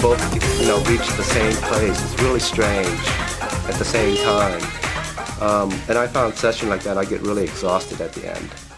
both, reach the same place. It's really strange at the same time. And I found a session like that, I get really exhausted at the end.